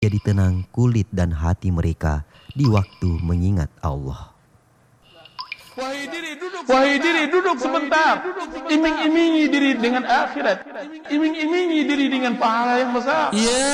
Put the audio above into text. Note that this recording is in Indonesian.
Jadi tenang kulit dan hati mereka di waktu mengingat Allah. Wahai diri, duduk sebentar. Iming-imingi diri dengan akhirat. Iming-imingi diri dengan pahala yang besar.